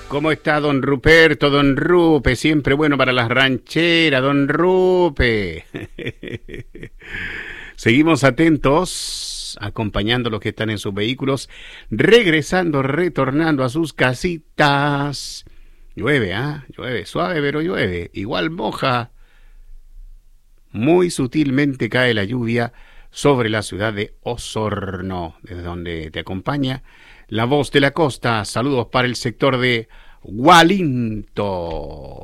¿Cómo está don Ruperto, don Rupe? Siempre bueno para las rancheras, don Rupe. Seguimos atentos, acompañando a los que están en sus vehículos, regresando, retornando a sus casitas. Llueve, llueve, suave, pero llueve. Igual moja. Muy sutilmente cae la lluvia sobre la ciudad de Osorno, desde donde te acompaña la voz de la costa. Saludos para el sector de Gualinto.